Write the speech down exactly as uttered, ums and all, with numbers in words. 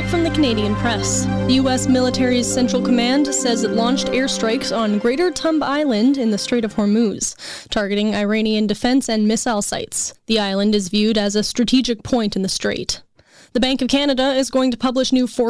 from the Canadian press. The U S military's Central Command says it launched airstrikes on Greater Tumb Island in the Strait of Hormuz, targeting Iranian defense and missile sites. The island is viewed as a strategic point in the strait. The Bank of Canada is going to publish new